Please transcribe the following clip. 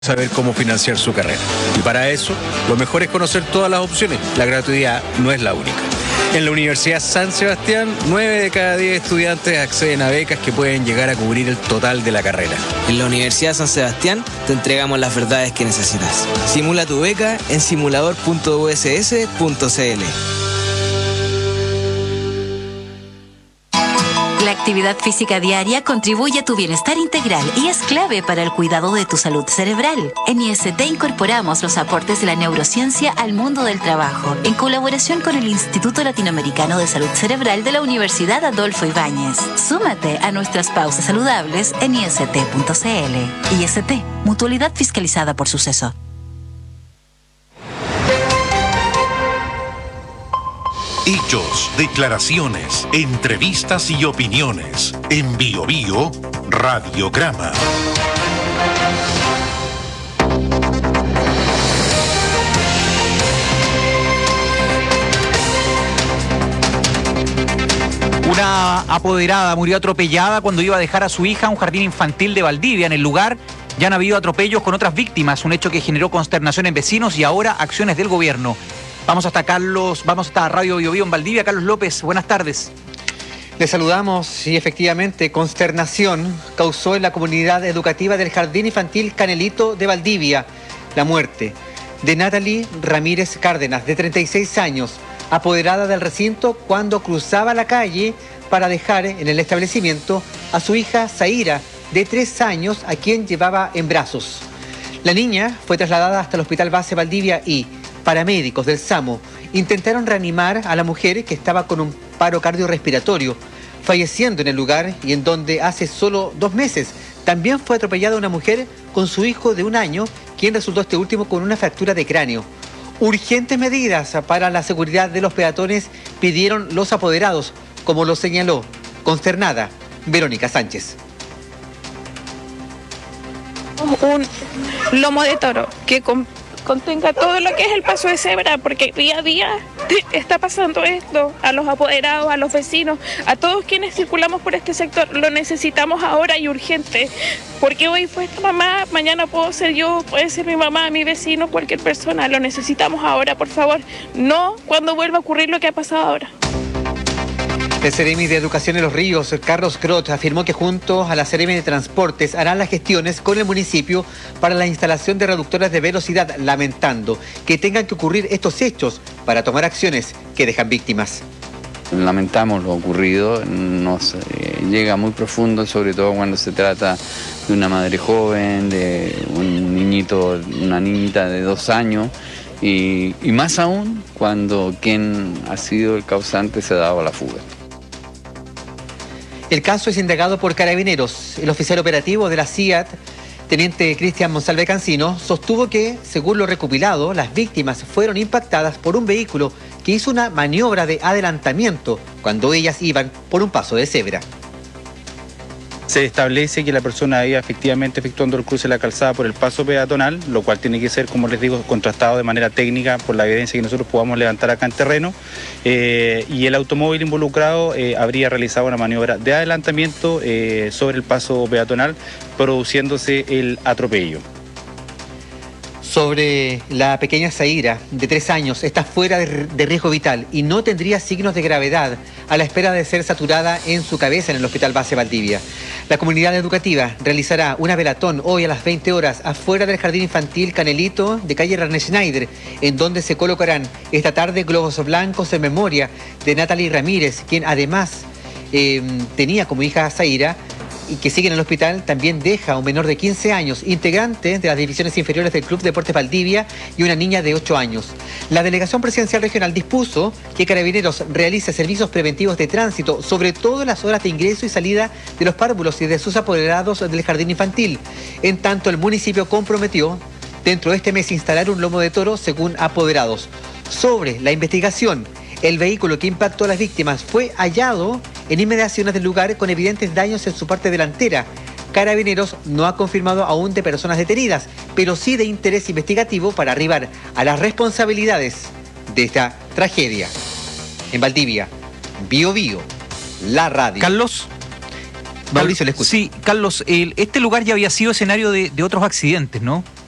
saber cómo financiar su carrera. Y para eso, lo mejor es conocer todas las opciones. La gratuidad no es la única. En la Universidad San Sebastián, 9 de cada 10 estudiantes acceden a becas que pueden llegar a cubrir el total de la carrera. En la Universidad San Sebastián te entregamos las verdades que necesitas. Simula tu beca en simulador.uss.cl. La actividad física diaria contribuye a tu bienestar integral y es clave para el cuidado de tu salud cerebral. En IST incorporamos los aportes de la neurociencia al mundo del trabajo, en colaboración con el Instituto Latinoamericano de Salud Cerebral de la Universidad Adolfo Ibáñez. Súmate a nuestras pausas saludables en ist.cl. IST, mutualidad fiscalizada por Suceso. Hechos, declaraciones, entrevistas y opiniones. En Bio Bio, Radiograma. Una apoderada murió atropellada cuando iba a dejar a su hija a un jardín infantil de Valdivia. En el lugar ya han habido atropellos con otras víctimas, un hecho que generó consternación en vecinos y ahora acciones del gobierno. Vamos hasta Radio Bio Bio en Valdivia. Carlos López, buenas tardes. Les saludamos y efectivamente consternación causó en la comunidad educativa del Jardín Infantil Canelito de Valdivia la muerte de Natalie Ramírez Cárdenas, de 36 años, apoderada del recinto cuando cruzaba la calle para dejar en el establecimiento a su hija Zaira, de 3 años, a quien llevaba en brazos. La niña fue trasladada hasta el Hospital Base Valdivia y paramédicos del SAMU intentaron reanimar a la mujer, que estaba con un paro cardiorrespiratorio, falleciendo en el lugar, y en donde hace solo 2 meses también fue atropellada una mujer con su hijo de 1 año, quien resultó este último con una fractura de cráneo. Urgentes medidas para la seguridad de los peatones pidieron los apoderados, como lo señaló consternada Verónica Sánchez. Un lomo de toro que contenga todo lo que es el paso de cebra, porque día a día está pasando esto. A los apoderados, a los vecinos, a todos quienes circulamos por este sector, lo necesitamos ahora y urgente, porque hoy fue esta mamá, mañana puedo ser yo, puede ser mi mamá, mi vecino, cualquier persona. Lo necesitamos ahora, por favor, no cuando vuelva a ocurrir lo que ha pasado ahora. El Seremi de Educación en Los Ríos, Carlos Crot, afirmó que junto a la Seremi de Transportes harán las gestiones con el municipio para la instalación de reductores de velocidad, lamentando que tengan que ocurrir estos hechos para tomar acciones que dejan víctimas. Lamentamos lo ocurrido, nos llega muy profundo, sobre todo cuando se trata de una madre joven, de un niñito, una niñita de 2 años, y más aún cuando quien ha sido el causante se ha dado a la fuga. El caso es indagado por Carabineros. El oficial operativo de la CIAT, teniente Cristian Monsalve Cancino, sostuvo que, según lo recopilado, las víctimas fueron impactadas por un vehículo que hizo una maniobra de adelantamiento cuando ellas iban por un paso de cebra. Se establece que la persona iba efectivamente efectuando el cruce de la calzada por el paso peatonal, lo cual tiene que ser, como les digo, contrastado de manera técnica por la evidencia que nosotros podamos levantar acá en terreno. Y el automóvil involucrado habría realizado una maniobra de adelantamiento sobre el paso peatonal, produciéndose el atropello. Sobre la pequeña Zaira, de 3 años, está fuera de riesgo vital y no tendría signos de gravedad, a la espera de ser saturada en su cabeza en el Hospital Base Valdivia. La comunidad educativa realizará una velatón hoy a las 20 horas afuera del Jardín Infantil Canelito de calle Ernest Schneider, en donde se colocarán esta tarde globos blancos en memoria de Natalie Ramírez, quien además tenía como hija a Zaira, y que sigue en el hospital. También deja a un menor de 15 años, integrante de las divisiones inferiores del Club Deportes Valdivia, y una niña de 8 años. La Delegación Presidencial Regional dispuso que Carabineros realice servicios preventivos de tránsito, sobre todo en las horas de ingreso y salida de los párvulos y de sus apoderados del jardín infantil. En tanto, el municipio comprometió dentro de este mes instalar un lomo de toro según apoderados. Sobre la investigación, el vehículo que impactó a las víctimas fue hallado en inmediaciones del lugar con evidentes daños en su parte delantera. Carabineros no ha confirmado aún de personas detenidas, pero sí de interés investigativo para arribar a las responsabilidades de esta tragedia. En Valdivia, Bio Bio, la radio. Carlos. Mauricio, le escucho. Sí, Carlos, este lugar ya había sido escenario de otros accidentes, ¿no?